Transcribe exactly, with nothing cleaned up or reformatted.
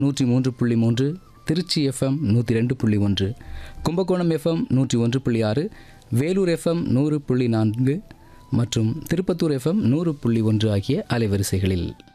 நூற்றி மூன்று புள்ளி மூன்று, திருச்சி எஃப்எம் நூற்றி ரெண்டு புள்ளி ஒன்று, கும்பகோணம் எஃப்எம் நூற்றி ஒன்று புள்ளி ஆறு, வேலூர் எஃப்எம் நூறு புள்ளி நான்கு மற்றும் திருப்பத்தூர் எஃப்எம் நூறு புள்ளி ஒன்று ஆகிய அலைவரிசைகளில்